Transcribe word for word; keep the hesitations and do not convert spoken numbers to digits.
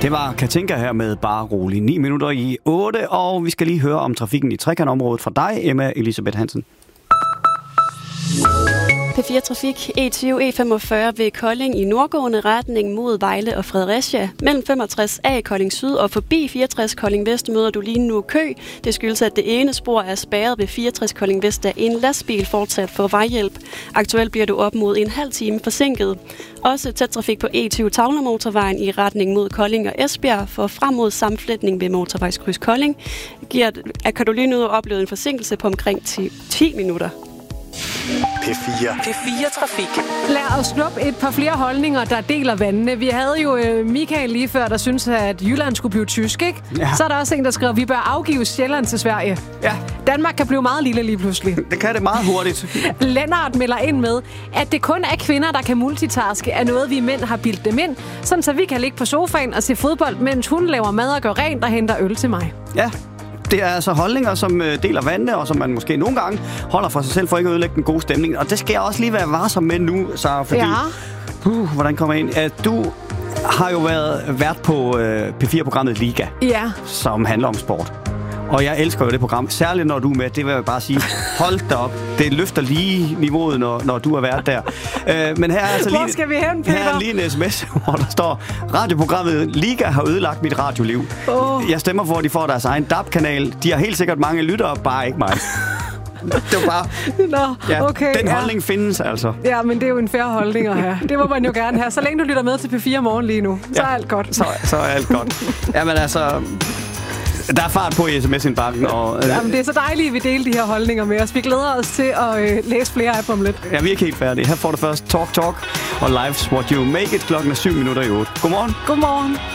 Det var Katinka her med Bare Rolig. ni minutter i otte, og vi skal lige høre om trafikken i trekantområdet fra dig, Emma Elisabeth Hansen. P fire Trafik E tyve E femogfyrre ved Kolding i nordgående retning mod Vejle og Fredericia. Mellem femogtres A Kolding Syd og forbi fireogtres Kolding Vest møder du lige nu kø. Det skyldes, at det ene spor er spærret ved fireogtres Kolding Vest, da en lastbil fortsat får vejhjælp. Aktuelt bliver du op mod en halv time forsinket. Også tæt trafik på E tyve Tavlermotorvejen i retning mod Kolding og Esbjerg for frem mod sammenflætning ved motorvejskryds Kolding. Giver, at kan du lige nu opleve en forsinkelse på omkring ti minutter. P fire. P fire Trafik. Lad os snuppe et par flere holdninger, der deler vandene. Vi havde jo øh, Michael lige før, der synes at Jylland skulle blive tysk, ikke? Ja. Så er der også en, der skriver, at vi bør afgive Sjælland til Sverige. Ja. Danmark kan blive meget lille lige pludselig. Det kan det meget hurtigt. Lennart melder ind med, at det kun er kvinder, der kan multitaske, er noget, vi mænd har bildt dem ind, sådan så vi kan ligge på sofaen og se fodbold, mens hun laver mad og gør rent og henter øl til mig. Ja. Det er altså holdninger, som deler vandene, og som man måske nogle gange holder for sig selv, for ikke at ødelægge den gode stemning. Og det skal jeg også lige være varsom med nu, Sara, fordi... Ja. Uh, hvordan kommer jeg ind? At du har jo været vært på uh, P fire-programmet Liga, Ja. som handler om sport. Og jeg elsker jo det program, særligt når du er med. Det vil jeg bare sige, hold da op. Det løfter lige niveauet, når, når du er vært der. Uh, men her er altså lige, Hvor skal vi hen, Peter? her er lige en sms, hvor der står, radioprogrammet Liga har ødelagt mit radioliv. Oh. Jeg stemmer for, at de får deres egen D A B-kanal. De har helt sikkert mange lyttere, bare ikke mig. Det var bare... Nå, Ja, okay. den holdning ja. findes altså. Ja, men det er jo en fair holdning at have. Det må man jo gerne have. Så længe du lytter med til P fire Morgen lige nu, så Ja. er alt godt. Så, så er alt godt. Jamen altså... Der er fart på i sms-indbakken, og... Øh, Jamen, det er så dejligt, at vi deler de her holdninger med os. Vi glæder os til at øh, læse flere af dem om lidt. ja, vi er ikke helt færdige. Her får du først Talk Talk og Life's What You Make It klokken er syv minutter i otte. Godmorgen. Godmorgen.